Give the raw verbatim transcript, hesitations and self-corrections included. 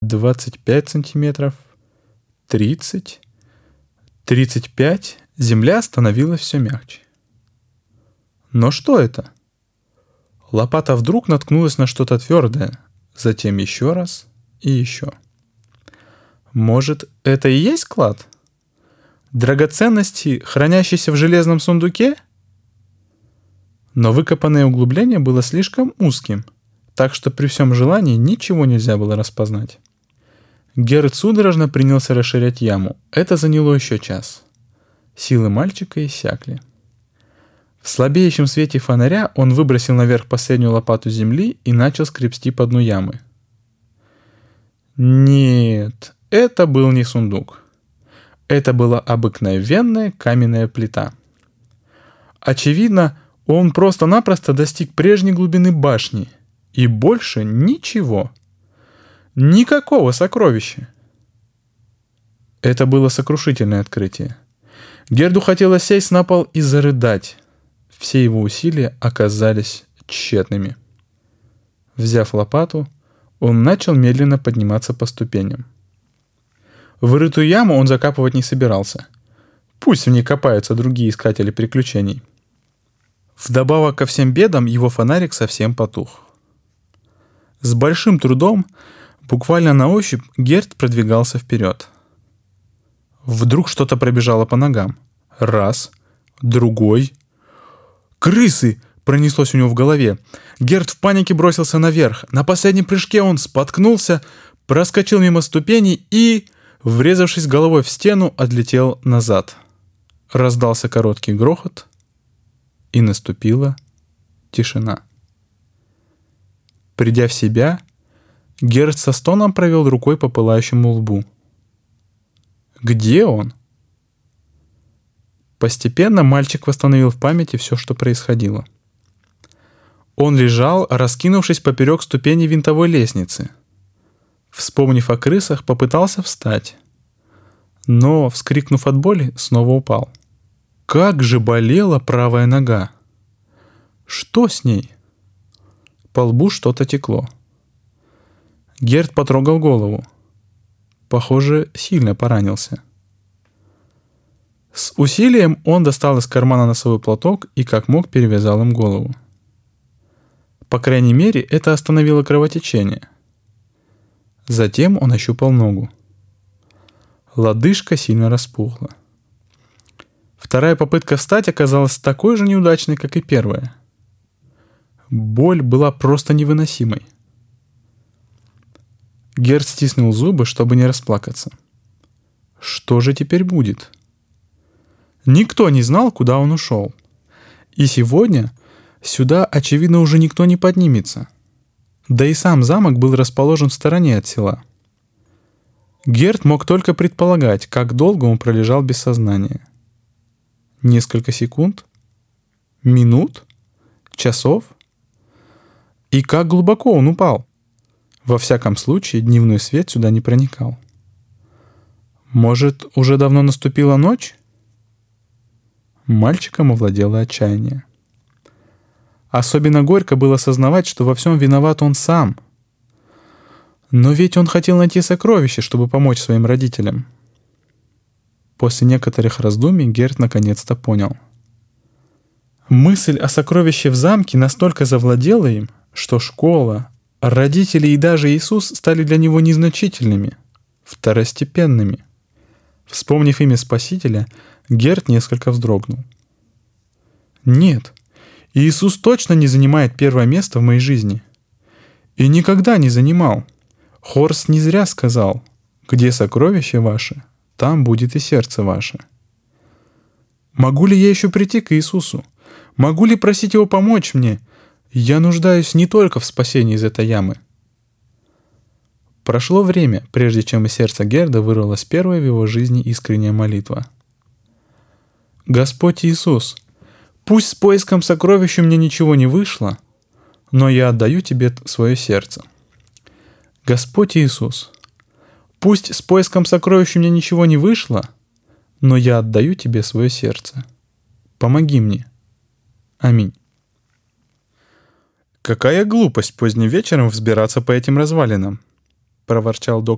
двадцать пять сантиметров, тридцать, тридцать пять. Земля становилась все мягче. Но что это? Лопата вдруг наткнулась на что-то твердое, затем еще раз и еще. Может, это и есть клад? Драгоценности, хранящиеся в железном сундуке? Но выкопанное углубление было слишком узким, так что при всем желании ничего нельзя было распознать. Герд судорожно принялся расширять яму. Это заняло еще час. Силы мальчика иссякли. В слабеющем свете фонаря он выбросил наверх последнюю лопату земли и начал скребсти по дну ямы. Нет, это был не сундук. Это была обыкновенная каменная плита. Очевидно, он просто-напросто достиг прежней глубины башни. И больше ничего. Никакого сокровища. Это было сокрушительное открытие. Герду хотелось сесть на пол и зарыдать. Все его усилия оказались тщетными. Взяв лопату, он начал медленно подниматься по ступеням. Вырытую яму он закапывать не собирался. Пусть в ней копаются другие искатели приключений. Вдобавок ко всем бедам его фонарик совсем потух. С большим трудом, буквально на ощупь, Герд продвигался вперед. Вдруг что-то пробежало по ногам. Раз, другой. «Крысы!» — пронеслось у него в голове. Герд в панике бросился наверх. На последнем прыжке он споткнулся, проскочил мимо ступеней и, врезавшись головой в стену, отлетел назад. Раздался короткий грохот, и наступила тишина. Придя в себя, Герд со стоном провел рукой по пылающему лбу. Где он? Постепенно мальчик восстановил в памяти все, что происходило. Он лежал, раскинувшись поперек ступени винтовой лестницы. Вспомнив о крысах, попытался встать, но, вскрикнув от боли, снова упал. Как же болела правая нога! Что с ней? По лбу что-то текло. Герд потрогал голову. Похоже, сильно поранился. С усилием он достал из кармана носовой платок и как мог перевязал им голову. По крайней мере, это остановило кровотечение. Затем он ощупал ногу. Лодыжка сильно распухла. Вторая попытка встать оказалась такой же неудачной, как и первая. Боль была просто невыносимой. Герд стиснул зубы, чтобы не расплакаться. Что же теперь будет? Никто не знал, куда он ушел. И сегодня сюда, очевидно, уже никто не поднимется. Да и сам замок был расположен в стороне от села. Герд мог только предполагать, как долго он пролежал без сознания. Несколько секунд? Минут? Часов? И как глубоко он упал? Во всяком случае, дневной свет сюда не проникал. Может, уже давно наступила ночь? Мальчиком овладело отчаяние. Особенно горько было сознавать, что во всем виноват он сам. Но ведь он хотел найти сокровище, чтобы помочь своим родителям. После некоторых раздумий Герд наконец-то понял. Мысль о сокровище в замке настолько завладела им, что школа, родители и даже Иисус стали для него незначительными, второстепенными. Вспомнив имя Спасителя, Герд несколько вздрогнул. Нет, Иисус точно не занимает первое место в моей жизни. И никогда не занимал. Хорст не зря сказал: «Где сокровище ваше, там будет и сердце ваше». Могу ли я еще прийти к Иисусу? Могу ли просить Его помочь мне? Я нуждаюсь не только в спасении из этой ямы. Прошло время, прежде чем из сердца Герда вырвалась первая в его жизни искренняя молитва. «Господь Иисус, пусть с поиском сокровища мне ничего не вышло, но я отдаю Тебе свое сердце. Господь Иисус, пусть с поиском сокровища мне ничего не вышло, но я отдаю Тебе свое сердце. Помоги мне. Аминь». «Какая глупость поздним вечером взбираться по этим развалинам», — проворчал доктор